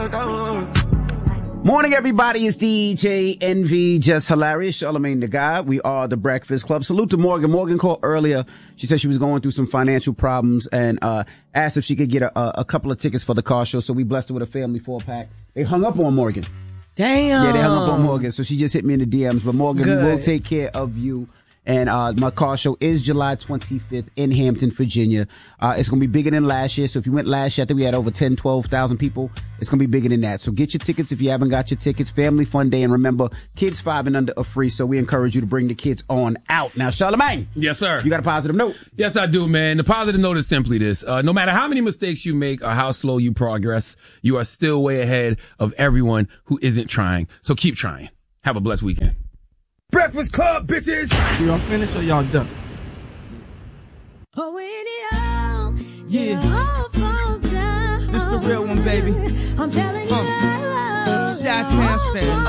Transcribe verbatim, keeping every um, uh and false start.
Morning, everybody. It's D J Envy, just hilarious. Charlamagne the Guy. We are the Breakfast Club. Salute to Morgan. Morgan called earlier. She said she was going through some financial problems and uh asked if she could get a, a, a couple of tickets for the car show. So we blessed her with a family four pack. They hung up on Morgan. Damn. Yeah, they hung up on Morgan. So she just hit me in the D Ms. But Morgan, Good. we will take care of you. And uh my car show is July twenty-fifth in Hampton, Virginia. Uh It's going to be bigger than last year. So if you went last year, I think we had over ten, twelve thousand people. It's going to be bigger than that. So get your tickets if you haven't got your tickets. Family fun day. And remember, kids five and under are free. So we encourage you to bring the kids on out. Now, Charlamagne. Yes, sir. You got a positive note? Yes, I do, man. The positive note is simply this. Uh, no matter how many mistakes you make or how slow you progress, you are still way ahead of everyone who isn't trying. So keep trying. Have a blessed weekend. Breakfast Club, bitches! Y'all finished or y'all done? Oh, when it all, Yeah. it all falls down. This the real one, baby. I'm telling you. Uh, Chi-Town stand